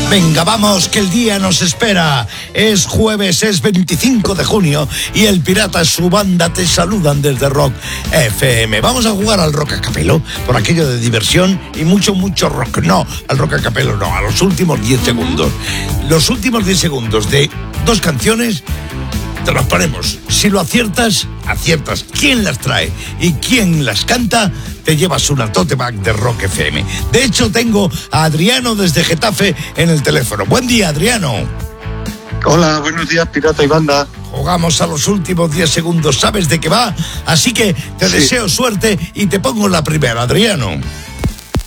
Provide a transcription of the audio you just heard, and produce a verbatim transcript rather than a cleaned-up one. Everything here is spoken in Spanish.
Venga, vamos, que el día nos espera. Es jueves, es veinticinco de junio y el Pirata y su banda te saludan desde Rock F M. Vamos a jugar al Rock a Capello, por aquello de diversión y mucho, mucho rock. No, al Rock a Capello no, a los últimos diez segundos. Los últimos diez segundos de dos canciones te los ponemos. Si lo aciertas, aciertas quién las trae y quién las canta, te llevas una tote bag de Rock F M. De hecho, tengo a Adriano desde Getafe en el teléfono. Buen día, Adriano. Hola, buenos días, Pirata y banda. Jugamos a los últimos diez segundos, ¿sabes de qué va? Así que te sí. deseo suerte y te pongo la primera, Adriano.